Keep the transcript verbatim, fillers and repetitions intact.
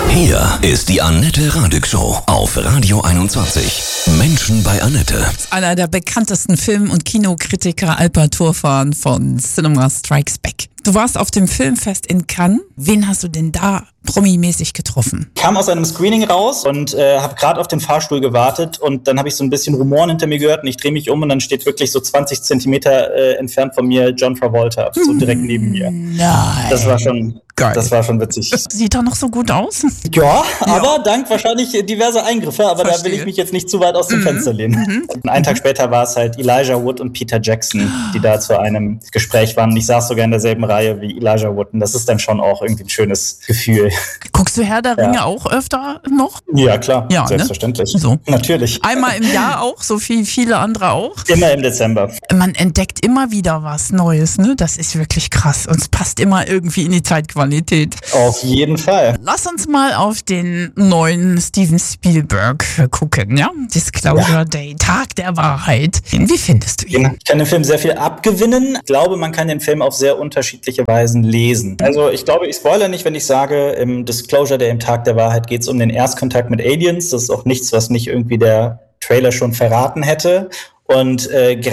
Hier ist die Annette Radig Show auf Radio einundzwanzig. Menschen bei Annette. Einer der bekanntesten Film- und Kinokritiker, Alper Turfan von Cinema Strikes Back. Du warst auf dem Filmfest in Cannes. Wen hast du denn da promimäßig getroffen? Ich kam aus einem Screening raus und äh, habe gerade auf den Fahrstuhl gewartet und dann habe ich so ein bisschen Rumoren hinter mir gehört und ich drehe mich um und dann steht wirklich so zwanzig Zentimeter äh, entfernt von mir John Travolta, so direkt neben mir. Nein. Das war schon, Geil. Das war schon witzig. Sieht er noch so gut aus? Ja, aber dank wahrscheinlich diverse Eingriffe, aber Verstehe. da will ich mich jetzt nicht zu weit aus dem mhm. Fenster lehnen. Mhm. Und einen Tag später war es halt Elijah Wood und Peter Jackson, die da zu einem Gespräch waren. Ich saß sogar in derselben Reihe wie Elijah Wood und das ist dann schon auch irgendwie ein schönes Gefühl. Guckst du Herr der Ringe Ja. auch öfter noch? Ja, klar, Ja, selbstverständlich. Ne? So. Natürlich. Einmal im Jahr auch, so wie viele andere auch? Immer im Dezember. Man entdeckt immer wieder was Neues, ne? Das ist wirklich krass und es passt immer irgendwie in die Zeitqualität. Auf jeden Fall. Lass uns mal auf den neuen Steven Spielberg gucken, ja? Disclosure Ja. Day, Tag der Wahrheit. Wie findest du ihn? Ich kann dem Film sehr viel abgewinnen. Ich glaube, man kann den Film auf sehr unterschiedliche Weisen lesen. Also ich glaube, ich spoilere nicht, wenn ich sage, im Disclosure Day, im Tag der Wahrheit, geht es um den Erstkontakt mit Aliens. Das ist auch nichts, was nicht irgendwie der Trailer schon verraten hätte. Und äh,